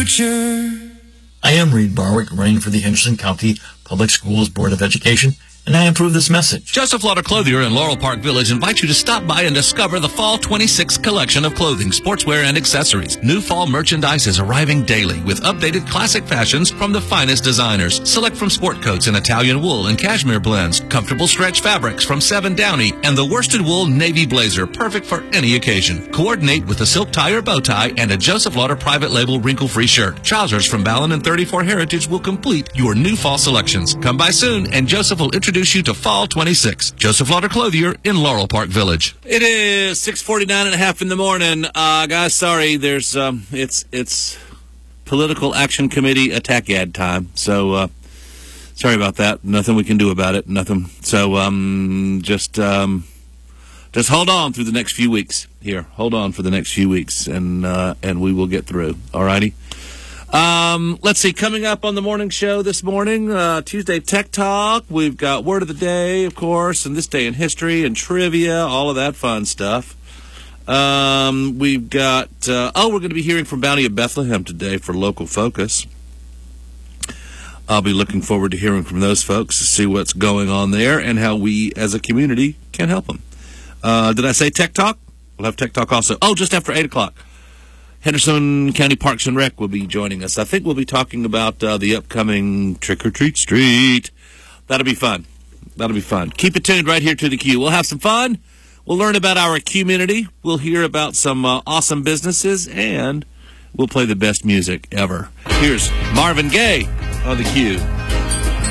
picture. I am Reed Barwick, running for the Henderson County Public Schools Board of Education, and I approve this message. Joseph Lauder Clothier in Laurel Park Village invites you to stop by and discover the Fall 26 collection of clothing, sportswear, and accessories. New fall merchandise is arriving daily with updated classic fashions from the finest designers. Select from sport coats in Italian wool and cashmere blends, comfortable stretch fabrics from Seven Downey, and the worsted wool navy blazer, perfect for any occasion. Coordinate with a silk tie or bow tie and a Joseph Lauder private label wrinkle-free shirt. Trousers from Ballon and 34 Heritage will complete your new fall selections. Come by soon, and Joseph will introduce you to Fall 26. Joseph Lauder Clothier in Laurel Park Village. It is 6:49 in the morning. Guys, sorry, there's it's Political Action Committee attack ad time. So sorry about that. Nothing we can do about it. Nothing. So just hold on through the next few weeks. Here, hold on for the next few weeks, and we will get through. All righty. Let's see, coming up on the morning show this morning, Tuesday Tech Talk, we've got Word of the Day, of course, and This Day in History and Trivia, all of that fun stuff. We've got, we're going to be hearing from Bounty of Bethlehem today for Local Focus. I'll be looking forward to hearing from those folks to see what's going on there and how we as a community can help them. Did I say Tech Talk? We'll have Tech Talk also. Oh, just after 8 o'clock. Henderson County Parks and Rec will be joining us. I think we'll be talking about the upcoming Trick or Treat Street. That'll be fun. That'll be fun. Keep it tuned right here to the Q. We'll have some fun. We'll learn about our community. We'll hear about some awesome businesses, and we'll play the best music ever. Here's Marvin Gaye on the Q.